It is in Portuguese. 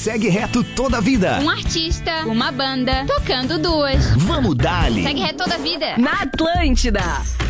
Segue Reto toda a vida. Um artista, uma banda, tocando duas. Vamos dali. Segue Reto toda a vida. Na Atlântida.